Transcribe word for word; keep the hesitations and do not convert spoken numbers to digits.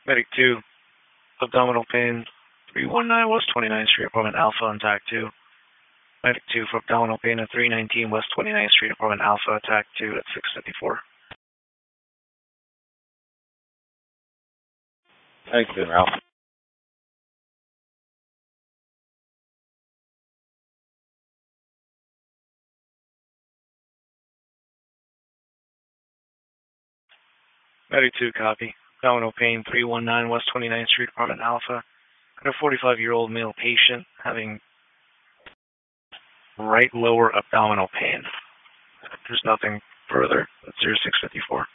Medic two, abdominal pain, three one nine West twenty-ninth Street, apartment Alpha on TAC two. Medic two for abdominal pain at three nineteen West twenty-ninth Street, apartment Alpha, TAC two at six fifty-four. Thanks, Ralph. Medic two, copy. Abdominal pain, three one nine West twenty-ninth Street, apartment Alpha. Got a forty-five-year-old male patient having right lower abdominal pain. There's nothing further. That's zero six fifty-four.